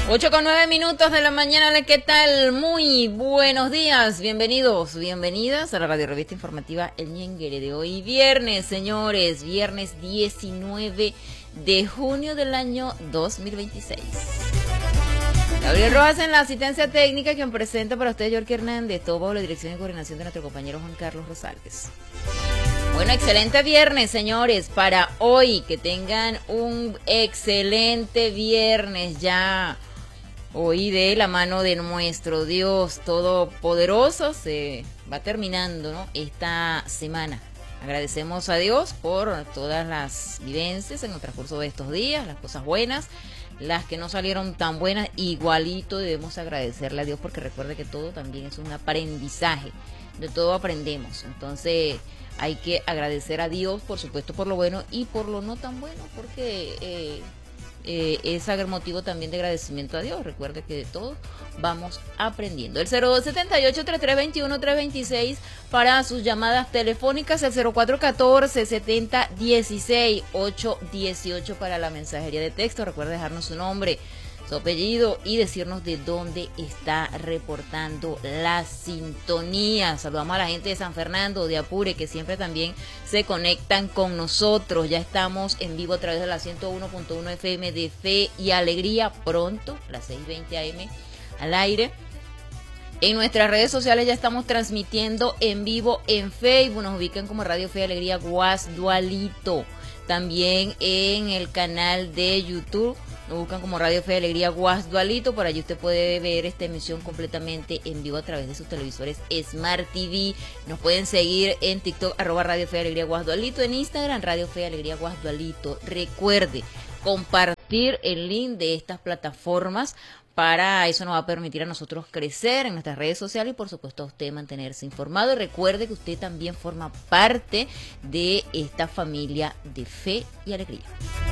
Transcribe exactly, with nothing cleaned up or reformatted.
ocho con nueve minutos de la mañana, ¿qué tal? Muy buenos días, bienvenidos, bienvenidas a la radio revista informativa El Ñenguere de hoy, viernes, señores, viernes diecinueve de junio del año dos mil veintiséis. Gabriel Rojas en la asistencia técnica, quien presenta para ustedes Yorky Hernández, todo bajo la dirección y coordinación de nuestro compañero Juan Carlos Rosales. Bueno, excelente viernes, señores, para hoy, que tengan un excelente viernes ya. Hoy de la mano de nuestro Dios Todopoderoso se va terminando, ¿no?, esta semana. Agradecemos a Dios por todas las vivencias en el transcurso de estos días, las cosas buenas, las que no salieron tan buenas, igualito debemos agradecerle a Dios, porque recuerde que todo también es un aprendizaje, de todo aprendemos. Entonces hay que agradecer a Dios, por supuesto, por lo bueno y por lo no tan bueno, porque eh, Eh, es motivo también de agradecimiento a Dios. Recuerde que de todo vamos aprendiendo. El cero dos siete ocho, tres tres dos uno, tres dos seis para sus llamadas telefónicas, el cero cuatro uno cuatro, setenta, dieciséis, ocho dieciocho para la mensajería de texto. Recuerde dejarnos su nombre, su apellido y decirnos de dónde está reportando la sintonía. Saludamos a la gente de San Fernando, de Apure, que siempre también se conectan con nosotros. Ya estamos en vivo a través de la ciento uno punto uno F M de Fe y Alegría, pronto, las seis veinte A M al aire. En nuestras redes sociales ya estamos transmitiendo en vivo en Facebook, nos ubican como Radio Fe y Alegría Guasdualito. También en el canal de YouTube nos buscan como Radio Fe y Alegría Guasdualito. Por allí usted puede ver esta emisión completamente en vivo a través de sus televisores Smart T V. Nos pueden seguir en TikTok, arroba Radio Fe y Alegría Guasdualito, en Instagram, Radio Fe y Alegría Guasdualito. Recuerde compartir el link de estas plataformas. Para eso nos va a permitir a nosotros crecer en nuestras redes sociales y por supuesto a usted mantenerse informado. Y recuerde que usted también forma parte de esta familia de Fe y Alegría.